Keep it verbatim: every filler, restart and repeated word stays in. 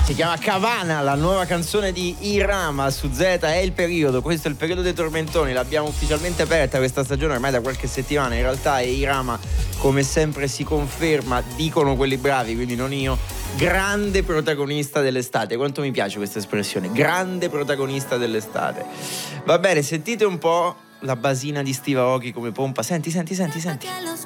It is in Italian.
Si chiama Cavana, la nuova canzone di Irama su Z. È il periodo, questo è il periodo dei tormentoni. L'abbiamo ufficialmente aperta questa stagione ormai da qualche settimana. In realtà è Irama, come sempre si conferma, dicono quelli bravi, quindi non io, grande protagonista dell'estate. Quanto mi piace questa espressione, grande protagonista dell'estate. Va bene, sentite un po' la basina di Steve Aoki come pompa. Senti, senti, senti, senti.